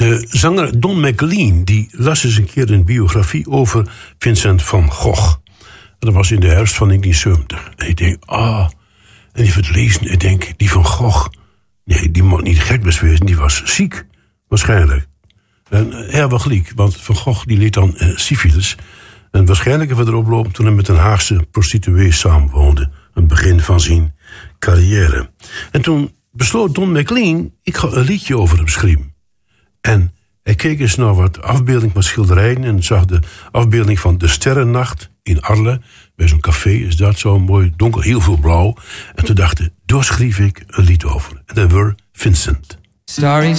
De zanger Don McLean die las eens een keer een biografie over Vincent van Gogh. Dat was in de herfst van 1970. En ik denk, en die het lezen, ik denk, die van Gogh, nee, die moet niet gek best wezen, die was ziek, waarschijnlijk. En hij was gelijk, want Van Gogh die leed dan syfilis. En waarschijnlijk heeft hij erop lopen toen hij met een Haagse prostituee samenwoonde. Een begin van zijn carrière. En toen besloot Don McLean, ik ga een liedje over hem schrijven. En hij keek eens naar wat afbeelding van schilderijen en zag de afbeelding van de Sterrennacht in Arles. Bij zo'n café is dat zo mooi donker, heel veel blauw. En toen dacht hij, daar schreef ik een lied over. En dat was Vincent. Starry